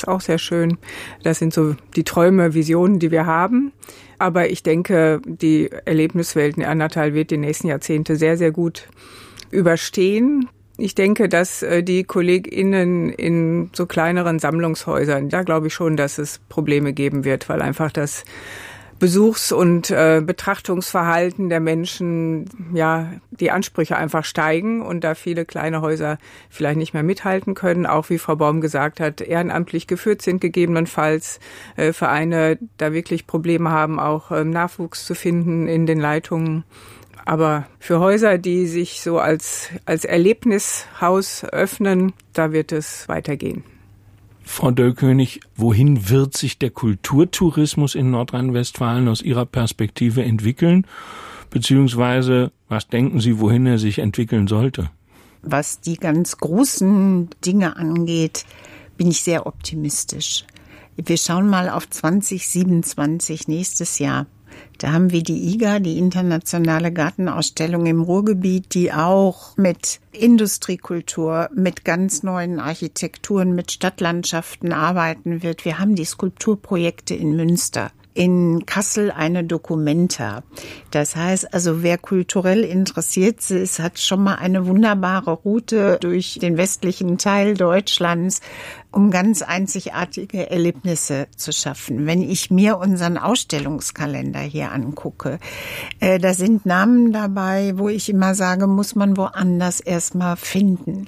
ist auch sehr schön. Das sind so die Träume, Visionen, die wir haben. Aber ich denke, die Erlebniswelt in Ernatal wird die nächsten Jahrzehnte sehr, sehr gut überstehen. Ich denke, dass die KollegInnen in so kleineren Sammlungshäusern, da glaube ich schon, dass es Probleme geben wird, weil einfach das Besuchs- und Betrachtungsverhalten der Menschen, ja, die Ansprüche einfach steigen und da viele kleine Häuser vielleicht nicht mehr mithalten können, auch wie Frau Baum gesagt hat, ehrenamtlich geführt sind, gegebenenfalls Vereine da wirklich Probleme haben, auch Nachwuchs zu finden in den Leitungen. Aber für Häuser, die sich so als Erlebnishaus öffnen, da wird es weitergehen. Frau Döllkönig, wohin wird sich der Kulturtourismus in Nordrhein-Westfalen aus Ihrer Perspektive entwickeln? Beziehungsweise, was denken Sie, wohin er sich entwickeln sollte? Was die ganz großen Dinge angeht, bin ich sehr optimistisch. Wir schauen mal auf 2027, nächstes Jahr. Da haben wir die IGA, die Internationale Gartenausstellung im Ruhrgebiet, die auch mit Industriekultur, mit ganz neuen Architekturen, mit Stadtlandschaften arbeiten wird. Wir haben die Skulpturprojekte in Münster. In Kassel eine Documenta. Das heißt also, wer kulturell interessiert ist, hat schon mal eine wunderbare Route durch den westlichen Teil Deutschlands, um ganz einzigartige Erlebnisse zu schaffen. Wenn ich mir unseren Ausstellungskalender hier angucke, da sind Namen dabei, wo ich immer sage, muss man woanders erstmal finden.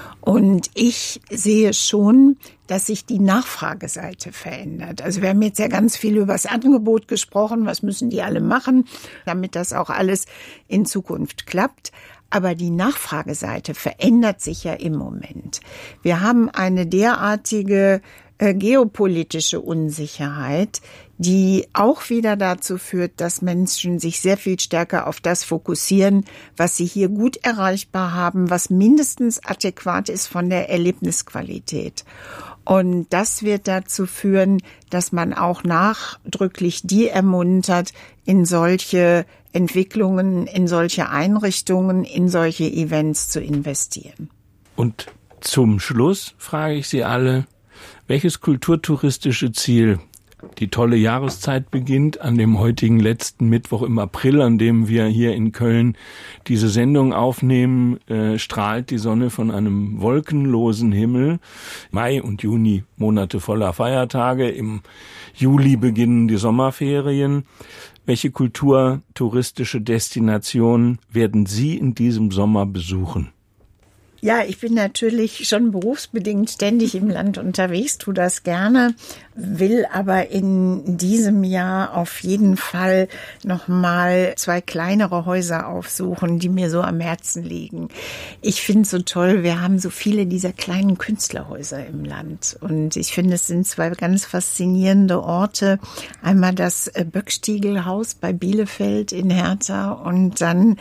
Und ich sehe schon, dass sich die Nachfrageseite verändert. Also wir haben jetzt ja ganz viel über das Angebot gesprochen. Was müssen die alle machen, damit das auch alles in Zukunft klappt? Aber die Nachfrageseite verändert sich ja im Moment. Wir haben eine derartige geopolitische Unsicherheit, die auch wieder dazu führt, dass Menschen sich sehr viel stärker auf das fokussieren, was sie hier gut erreichbar haben, was mindestens adäquat ist von der Erlebnisqualität. Und das wird dazu führen, dass man auch nachdrücklich die ermuntert, in solche Entwicklungen, in solche Einrichtungen, in solche Events zu investieren. Und zum Schluss frage ich Sie alle, welches kulturtouristische Ziel? Die tolle Jahreszeit beginnt an dem heutigen letzten Mittwoch im April, an dem wir hier in Köln diese Sendung aufnehmen, strahlt die Sonne von einem wolkenlosen Himmel. Mai und Juni, Monate voller Feiertage. Im Juli beginnen die Sommerferien. Welche kulturtouristische Destination werden Sie in diesem Sommer besuchen? Ja, ich bin natürlich schon berufsbedingt ständig im Land unterwegs, tue das gerne, will aber in diesem Jahr auf jeden Fall nochmal 2 kleinere Häuser aufsuchen, die mir so am Herzen liegen. Ich finde es so toll, wir haben so viele dieser kleinen Künstlerhäuser im Land und ich finde, es sind 2 ganz faszinierende Orte. Einmal das Böckstiegelhaus bei Bielefeld in Hertha und dann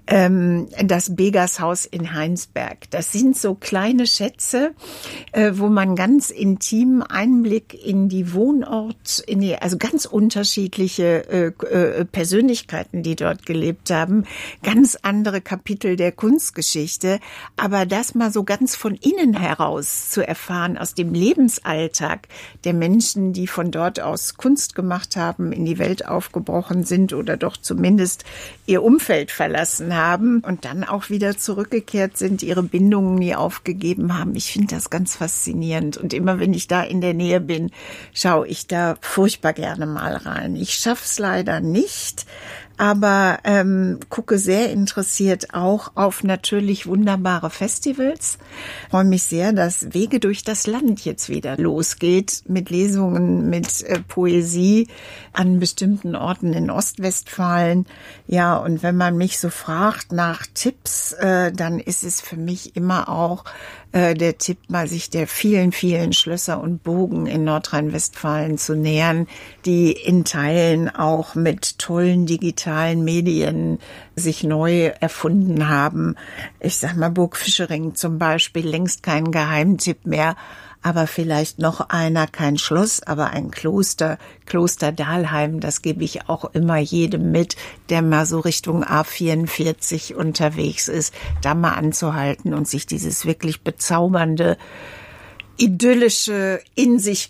das Begershaus in Heinsberg. Das sind so kleine Schätze, wo man ganz intim Einblick in die also ganz unterschiedliche Persönlichkeiten, die dort gelebt haben, ganz andere Kapitel der Kunstgeschichte, aber das mal so ganz von innen heraus zu erfahren, aus dem Lebensalltag der Menschen, die von dort aus Kunst gemacht haben, in die Welt aufgebrochen sind oder doch zumindest ihr Umfeld verlassen haben und dann auch wieder zurückgekehrt sind, ihre Bindungen nie aufgegeben haben. Ich finde das ganz faszinierend und immer wenn ich da in der Nähe bin, schaue ich da furchtbar gerne mal rein. Ich schaff's leider nicht, aber gucke sehr interessiert auch auf natürlich wunderbare Festivals. Ich freue mich sehr, dass Wege durch das Land jetzt wieder losgeht mit Lesungen, mit Poesie an bestimmten Orten in Ostwestfalen. Ja, und wenn man mich so fragt nach Tipps, dann ist es für mich immer auch der Tipp, mal sich der vielen, vielen Schlösser und Burgen in Nordrhein-Westfalen zu nähern, die in Teilen auch mit tollen digitalen Medien sich neu erfunden haben. Ich sag mal, Burg Fischering zum Beispiel, längst kein Geheimtipp mehr, aber vielleicht noch einer, kein Schloss, aber ein Kloster, Kloster Dahlheim, das gebe ich auch immer jedem mit, der mal so Richtung A44 unterwegs ist, da mal anzuhalten und sich dieses wirklich bezaubernde, idyllische, in sich